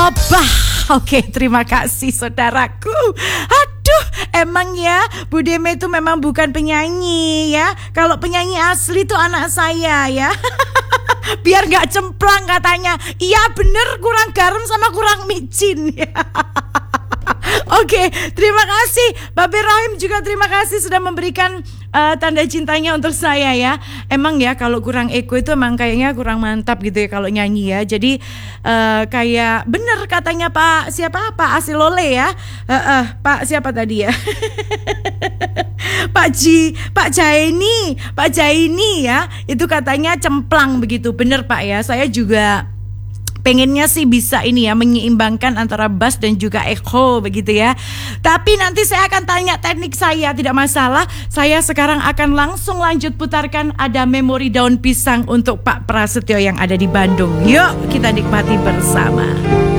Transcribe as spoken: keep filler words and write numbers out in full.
Obah. Oke, terima kasih saudaraku. Aduh, emang ya Bu Deme itu memang bukan penyanyi ya. Kalau penyanyi asli itu anak saya ya. Biar gak cemplang katanya. Iya bener, kurang garam sama kurang micin ya. Oke, terima kasih Babe Rahim, juga terima kasih sudah memberikan uh, tanda cintanya untuk saya ya. Emang ya kalau kurang eko itu emang kayaknya kurang mantap gitu ya kalau nyanyi ya. Jadi uh, kayak bener katanya Pak siapa, Pak Asilole ya, uh, uh, Pak siapa tadi ya. Pak Ji, Pak Jaini, Pak Jaini ya, itu katanya cemplang begitu. Bener Pak ya, saya juga pengennya sih bisa ini ya, menyeimbangkan antara bass dan juga echo begitu ya. Tapi nanti saya akan tanya teknik saya, tidak masalah. Saya sekarang akan langsung lanjut putarkan ada Memori Daun Pisang untuk Pak Prasetyo yang ada di Bandung. Yuk kita nikmati bersama.